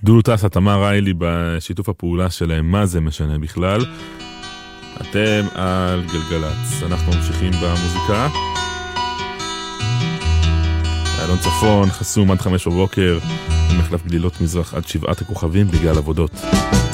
דודו טסה, תמר ריילי בשיתוף הפעולה שלהם, מה זה משנה בכלל. אתם על גלגלץ, אנחנו ממשיכים במוזיקה. אלון צפון, חסום עד 5 בבוקר, מחלף גלילות מזרח עד 7 הכוכבים בגלל עבודות.